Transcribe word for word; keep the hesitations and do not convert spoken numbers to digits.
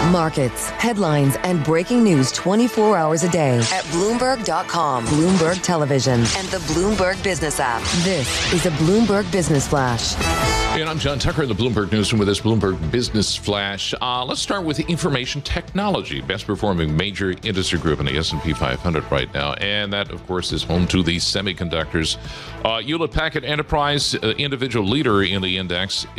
Markets, headlines, and breaking news twenty-four hours a day at Bloomberg dot com, Bloomberg Television, and the Bloomberg Business app. This is a Bloomberg Business Flash. And I'm John Tucker in the Bloomberg Newsroom with this Bloomberg Business Flash. Uh, let's start with information technology, best performing major industry group in the S and P five hundred right now. And that, of course, is home to the semiconductors. Uh, Hewlett Packard Enterprise, uh, individual leader in the index,